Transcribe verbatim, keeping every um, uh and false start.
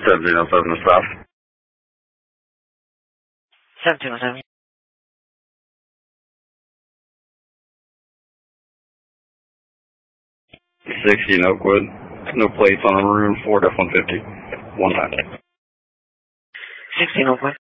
seventeen oh seven to stop. seventeen oh seven. sixteen Oakwood. No plates on the room. Ford F one fifty. One time. sixteen Oakwood.